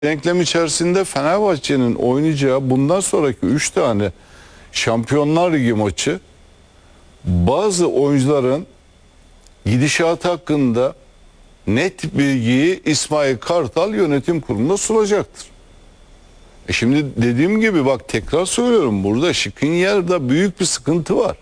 denklem içerisinde Fenerbahçe'nin oynayacağı bundan sonraki 3 tane Şampiyonlar Ligi maçı bazı oyuncuların gidişatı hakkında net bilgiyi İsmail Kartal yönetim kuruluna sunacaktır. Şimdi dediğim gibi bak tekrar söylüyorum, burada Skriniar'da büyük bir sıkıntı var.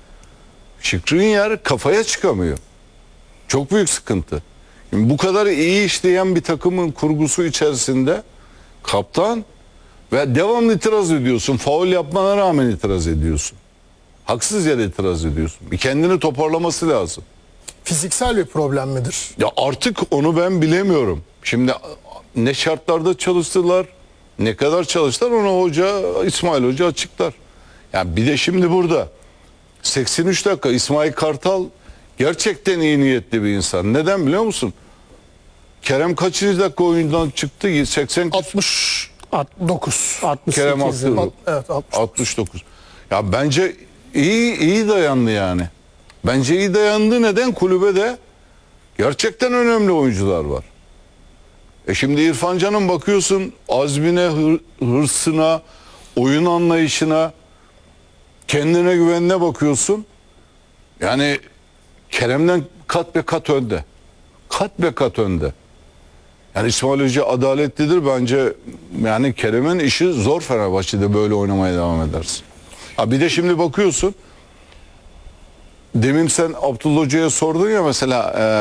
Skriniar kafaya çıkamıyor. Çok büyük sıkıntı. Şimdi bu kadar iyi işleyen bir takımın kurgusu içerisinde kaptan ve devamlı itiraz ediyorsun. Faul yapmana rağmen itiraz ediyorsun. Haksız yere itiraz ediyorsun. Bir kendini toparlaması lazım. Fiziksel bir problem midir? Ya artık onu ben bilemiyorum. Şimdi ne şartlarda çalıştılar, ne kadar çalıştılar onu İsmail Hoca açıklar. Yani bir de şimdi burada 83 dakika İsmail Kartal gerçekten iyi niyetli bir insan. Neden biliyor musun? Kerem kaçıncı dakika oyundan çıktı? 80 69. Kerem attı. Evet, 69. Ya bence iyi dayandı yani. Bence iyi dayandı. Neden? Kulübede gerçekten önemli oyuncular var. Şimdi İrfan Can'ın bakıyorsun azmine, hırsına, oyun anlayışına, kendine güvenine bakıyorsun. Yani Kerem'den kat be kat önde. Kat be kat önde. Yani İsmail Hoca adaletlidir bence. Yani Kerem'in işi zor Fenerbahçe'de böyle oynamaya devam edersin. Ha bir de şimdi bakıyorsun. Demin sen Abdullah Hoca'ya sordun ya mesela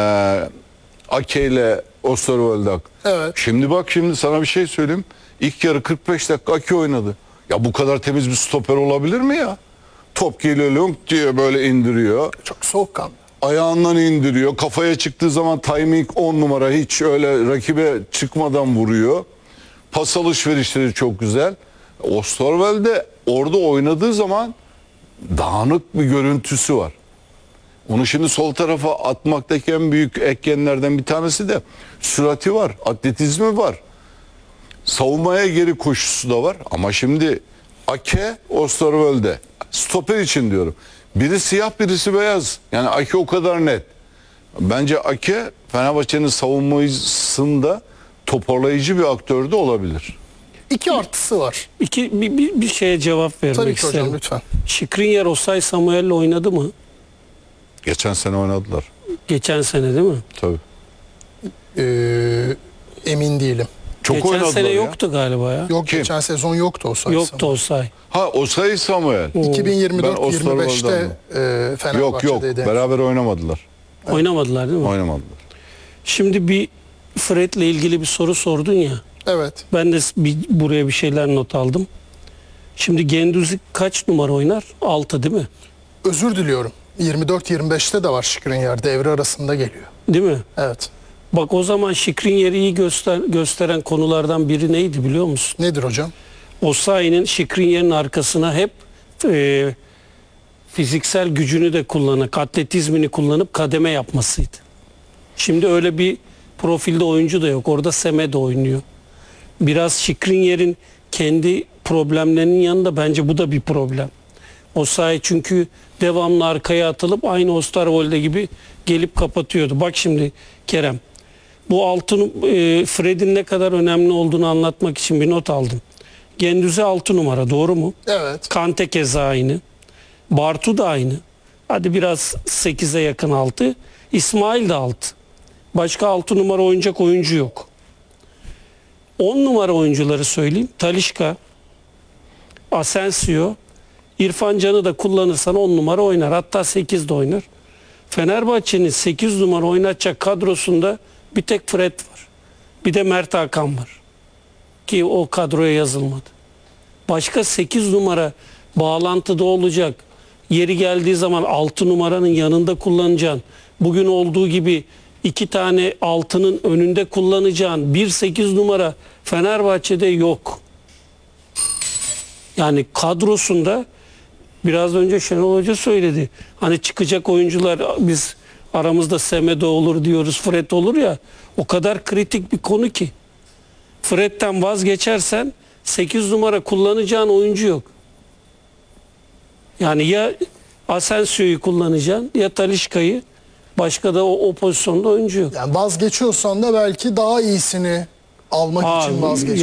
Ake ile Osterwolde. Evet. Şimdi bak sana bir şey söyleyeyim. İlk yarı 45 dakika Ake oynadı. Ya bu kadar temiz bir stoper olabilir mi ya? Top geliyor lunk diye böyle indiriyor. Çok soğukkanlı. Ayağından indiriyor. Kafaya çıktığı zaman timing 10 numara, hiç öyle rakibe çıkmadan vuruyor. Pas alışverişleri çok güzel. Osterwolde orada oynadığı zaman dağınık bir görüntüsü var. Onu şimdi sol tarafa atmaktaki en büyük etkenlerden bir tanesi de sürati var, atletizmi var. Savunmaya geri koşusu da var. Ama şimdi Ake, Osterwolde stoper için diyorum. Biri siyah, birisi beyaz. Yani Ake o kadar net. Bence Ake Fenerbahçe'nin savunmasında toparlayıcı bir aktör de olabilir. 2 artısı var. Bir şeye cevap vermek Tabii ki isterim. hocam, lütfen. Skriniar Osay Samuel'le oynadı mı? Geçen sene oynadılar. Geçen sene değil mi? Tabii. Emin değilim. Çok Geçen oynadılar sene ya. yoktu galiba ya. Yok, Kim? geçen sezon yoktu o sayı. Yoktu Osay. Ha Osay Samuel. Ben 2024-25'te Yok Fenerbahçe'deydi. beraber oynamadılar. Oynamadılar değil mi? Oynamadılar. Şimdi bir Fred'le ilgili bir soru sordun ya. Evet. Ben de buraya bir şeyler not aldım. Şimdi Gendüzi kaç numara oynar? 6 değil mi? Özür diliyorum. 24-25'te de var Skriniar. Devre arasında geliyor. Değil mi? Evet. Bak o zaman Skriniar'ı iyi gösteren konulardan biri neydi biliyor musun? Nedir hocam? Osayi'nin Skriniar'ın arkasına hep fiziksel gücünü de kullanarak, atletizmini kullanıp kademe yapmasıydı. Şimdi öyle bir profilde oyuncu da yok. Orada Semedo oynuyor. Biraz Skriniar'ın kendi problemlerinin yanında bence bu da bir problem. Osayi çünkü devamlı arkaya atılıp aynı Osterwolde gibi gelip kapatıyordu. Bak şimdi Kerem, bu Fred'in ne kadar önemli olduğunu anlatmak için bir not aldım. Gendüzi 6 numara, doğru mu? Evet. Kante keza aynı. Bartu da aynı. Hadi biraz 8'e yakın 6. İsmail de 6. Başka 6 numara oynayacak oyuncu yok. 10 numara oyuncuları söyleyeyim. Talisca, Asensio, İrfan Can'ı da kullanırsan 10 numara oynar. Hatta 8 de oynar. Fenerbahçe'nin 8 numara oynatacak kadrosunda bir tek Fred var. Bir de Mert Hakan var. Ki o kadroya yazılmadı. Başka 8 numara bağlantıda olacak. Yeri geldiği zaman 6 numaranın yanında kullanacağın, bugün olduğu gibi 2 tane 6'nın önünde kullanacağın 1-8 numara Fenerbahçe'de yok. Yani kadrosunda biraz önce Şenol Hoca söyledi. Hani çıkacak oyuncular biz aramızda Semedo olur diyoruz, Fred olur ya. O kadar kritik bir konu ki. Fred'den vazgeçersen 8 numara kullanacağın oyuncu yok. Yani ya Asensio'yu kullanacaksın ya Talisca'yı. Başka da o pozisyonda oyuncu yok. Yani vazgeçiyorsan da belki daha iyisini almak için vazgeçti.